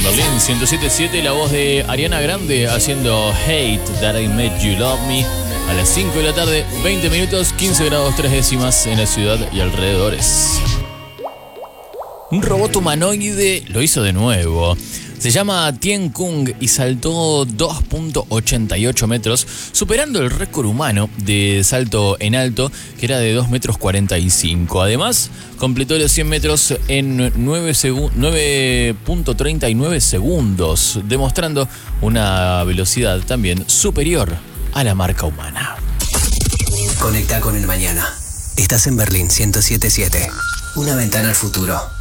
Berlín 107.7, la voz de Ariana Grande haciendo Hate That I Made You Love Me. A las 5 de la tarde, 20 minutos, 15 grados 3 décimas en la ciudad y alrededores. Un robot humanoide lo hizo de nuevo. Se llama Tien Kung y saltó 2.88 metros, superando el récord humano de salto en alto, que era de 2.45 metros. Además, completó los 100 metros en 9.39 segundos, demostrando una velocidad también superior a la marca humana. Conecta con el mañana. Estás en Berlín 107.7. Una ventana al futuro.